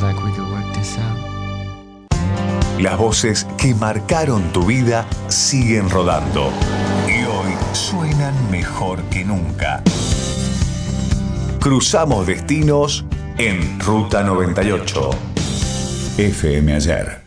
like we could work this out. Las voces que marcaron tu vida siguen rodando y hoy suenan mejor que nunca. Cruzamos destinos en Ruta 98. FM Ayer.